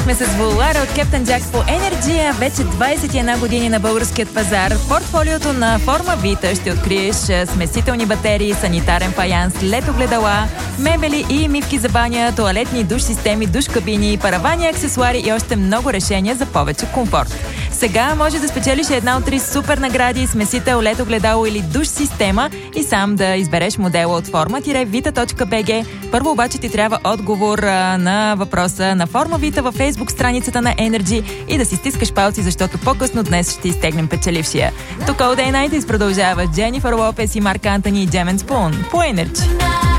сме с Волара от Captain Jack по Energy. Вече 21 години на българският пазар. В портфолиото на Форма Вита ще откриеш смесителни батерии, санитарен паянс, ледогледала, мебели и мивки за баня, тоалетни душ системи, душ кабини, паравани, аксесуари и още много решения за повече комфорт. Сега може да спечелиш една от 3 супер награди: смесител, ледогледало или душ система и сам да избереш модела от forma-vita.bg. Първо обаче ти трябва отговор на въпроса на Форма Вита във Facebook страницата на Energy и да си стискаш палци, защото по-късно днес ще изтегнем печелившия. Тук All Day Night продължава Дженифър Лопес и Марк Антони и Джемен Спун по Energy.